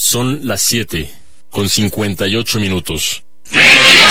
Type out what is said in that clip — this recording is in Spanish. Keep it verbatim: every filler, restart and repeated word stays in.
Son las siete con cincuenta y ocho minutos.